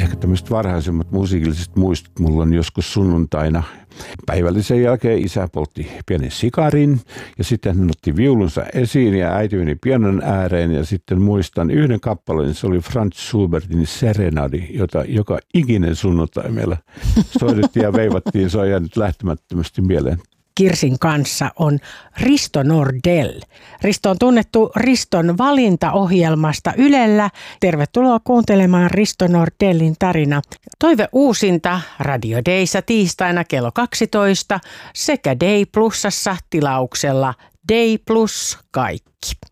ehkä tämmöiset varhaisemmat musiikilliset muistot. Mulla on joskus sunnuntaina päivällisen jälkeen isä poltti pienen sikarin ja sitten hän otti viulunsa esiin ja äiti meni pianon ääreen ja sitten muistan yhden kappaleen, se oli Franz Schubertin Serenadi, jota joka ikinen sunnuntai meillä soitettiin ja veivattiin, se on jäänyt lähtemättömästi mieleen. Kirsin kanssa on Risto Nordell. Risto on tunnettu Riston valintaohjelmasta Ylellä. Tervetuloa kuuntelemaan Risto Nordellin tarina. Toive uusinta Radio Dayssä tiistaina kello 12 sekä Day Plusassa tilauksella Day Plus kaikki.